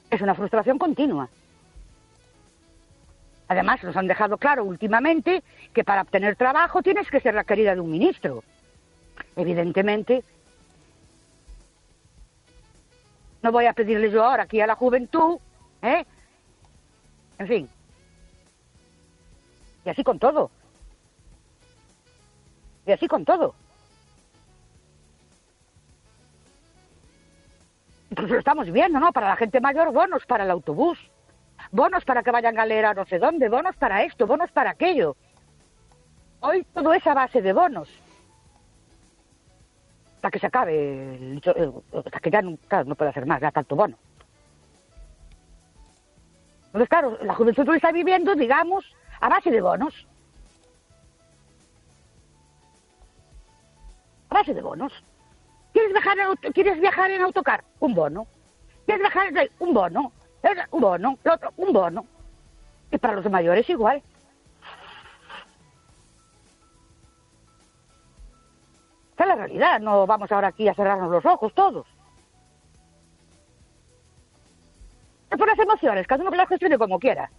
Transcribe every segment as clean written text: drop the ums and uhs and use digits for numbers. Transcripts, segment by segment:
Es una frustración continua. Además, nos han dejado claro últimamente que para obtener trabajo tienes que ser la querida de un ministro. Evidentemente, no voy a pedirle yo ahora aquí a la juventud, ¿eh? En fin. Y así con todo. Y así con todo. Incluso lo estamos viendo, ¿no? Para la gente mayor, bonos para el autobús. Bonos para que vayan a leer a no sé dónde. Bonos para esto, bonos para aquello. Hoy todo es a base de bonos. Hasta que se acabe, hasta que ya no puede hacer más, ya tanto bono. Entonces, claro, la juventud lo está viviendo, digamos, a base de bonos. A base de bonos. ¿Quieres viajar en autocar? Un bono. ¿Quieres viajar en tren? Un bono. Un bono. El otro, un bono. Y para los mayores igual. Esa es la realidad. No vamos ahora aquí a cerrarnos los ojos todos. Es por las emociones, cada uno que las gestione como quiera.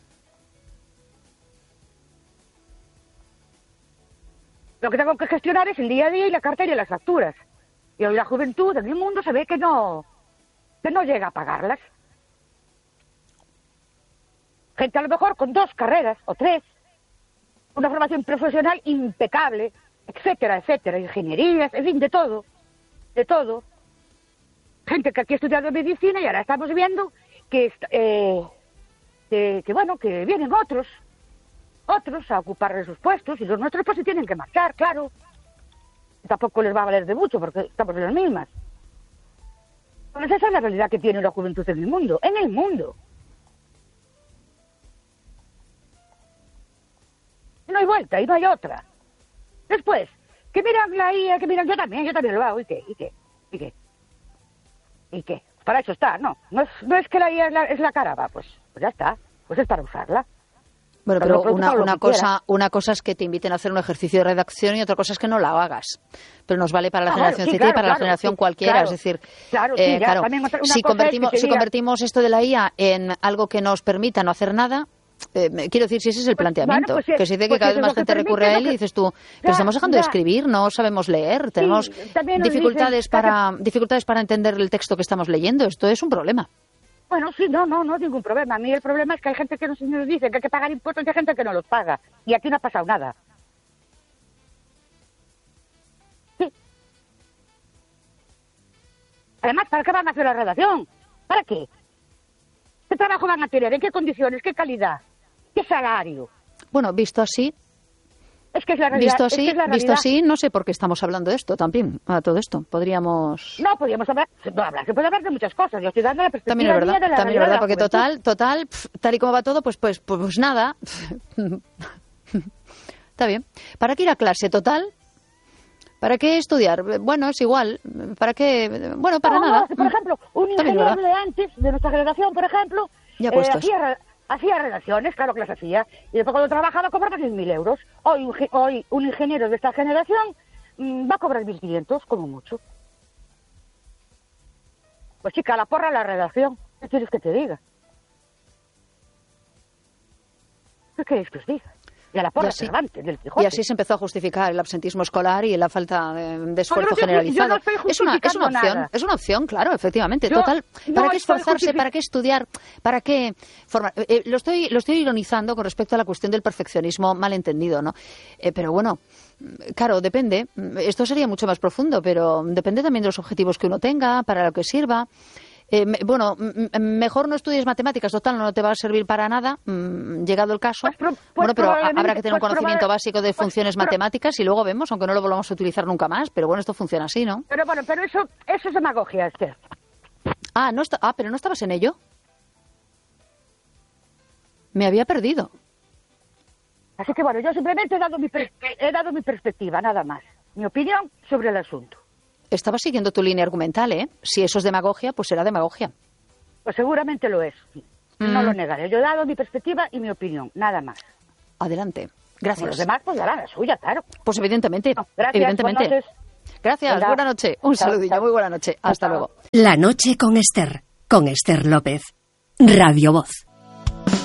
Lo que tengo que gestionar es el día a día y la cartera y las facturas. Y hoy la juventud en el mundo se ve que no llega a pagarlas. Gente a lo mejor con 2 carreras o 3, una formación profesional impecable, etcétera, etcétera, ingenierías, en fin, de todo, de todo. Gente que aquí ha estudiado medicina y ahora estamos viendo que vienen otros a ocupar sus puestos y los nuestros pues se tienen que marchar, claro. Tampoco les va a valer de mucho porque estamos en las mismas. Pues esa es la realidad que tiene la juventud en el mundo. En el mundo. Y no hay vuelta y no hay otra. Después, que miran la IA, que miran yo también lo hago. ¿Y qué? Para eso está, ¿no? No es que la IA es la cara, va, pues ya está. Pues es para usarla. Bueno, pero una cosa es que te inviten a hacer un ejercicio de redacción y otra cosa es que no la hagas. Pero nos vale para la generación Z y para la generación cualquiera. Claro, es decir, si convertimos esto de la IA en algo que nos permita no hacer nada, quiero decir, si ese es el planteamiento, que se dice que cada vez más gente recurre a él y dices tú, pero estamos dejando de escribir, no sabemos leer, tenemos dificultades para entender el texto que estamos leyendo. Esto es un problema. Bueno, sí, no es ningún problema. A mí el problema es que hay gente que nos dice que hay que pagar impuestos y hay gente que no los paga. Y aquí no ha pasado nada. Sí. Además, ¿para qué van a hacer la redacción? ¿Para qué? ¿Qué trabajo van a tener? ¿En qué condiciones? ¿Qué calidad? ¿Qué salario? Bueno, visto así... Es que es la realidad. Visto así, no sé por qué estamos hablando de esto también, a todo esto. Podríamos hablar, se puede hablar de muchas cosas. Yo estoy dando la perspectiva también es verdad, porque juventud. total, tal y como va todo, pues nada. Está bien. ¿Para qué ir a clase, total? ¿Para qué estudiar? Bueno, es igual. ¿Para qué? Bueno, para nada. Por ejemplo, un ingeniero de antes, de nuestra generación, por ejemplo, hacía redacciones, claro que las hacía, y después cuando trabajaba cobraba 6.000 euros. Hoy un ingeniero de esta generación va a cobrar 1.500, como mucho. Pues chica, la porra la redacción. ¿Qué quieres que te diga? ¿Qué queréis que os diga? Y a la porra del Quijote. Y así se empezó a justificar el absentismo escolar y la falta de esfuerzo generalizado. Es una opción, claro, efectivamente. Total, ¿para qué esforzarse? ¿Para qué estudiar? ¿Para qué formar? Lo estoy ironizando con respecto a la cuestión del perfeccionismo malentendido, ¿no? Pero bueno, claro, depende. Esto sería mucho más profundo, pero depende también de los objetivos que uno tenga, para lo que sirva. Mejor no estudies matemáticas, total, no te va a servir para nada, llegado el caso. Pero habrá que tener un conocimiento básico de funciones matemáticas y luego vemos, aunque no lo volvamos a utilizar nunca más, pero bueno, esto funciona así, ¿no? Pero eso es demagogia, Esther. Pero no estabas en ello. Me había perdido. Así que bueno, yo simplemente he dado mi perspectiva, nada más. Mi opinión sobre el asunto. Estaba siguiendo tu línea argumental, ¿eh? Si eso es demagogia, pues será demagogia. Pues seguramente lo es. No lo negaré. Yo he dado mi perspectiva y mi opinión, nada más. Adelante. Gracias. Como los demás, pues darán la suya, claro. Pues evidentemente. Gracias, evidentemente. buenas noches. Gracias, buena noche. Un saludillo, muy buena noche. Hasta luego. La noche con Esther López. Radio Voz.